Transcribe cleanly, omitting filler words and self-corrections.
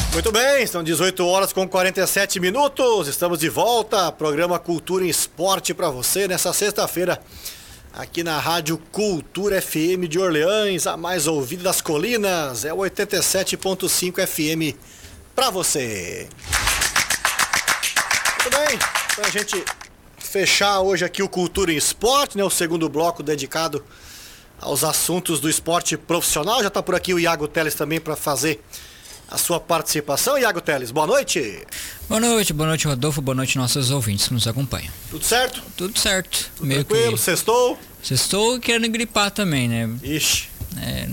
Muito bem, são 18 horas com 47 minutos. Estamos de volta. Programa Cultura e Esporte para você nessa sexta-feira, aqui na Rádio Cultura FM de Orleans, a mais ouvida das colinas. É o 87.5 FM para você. Muito bem, então a gente fechar hoje aqui o Cultura e Esporte, né? O segundo bloco dedicado aos assuntos do esporte profissional. Já está por aqui o Iago Teles também para fazer a sua participação. Iago Teles, boa noite. Boa noite, Rodolfo, boa noite nossos ouvintes que nos acompanham. Tudo certo? Tudo certo. Tudo meio tranquilo, sextou? Sextou querendo gripar também, né? Ixi.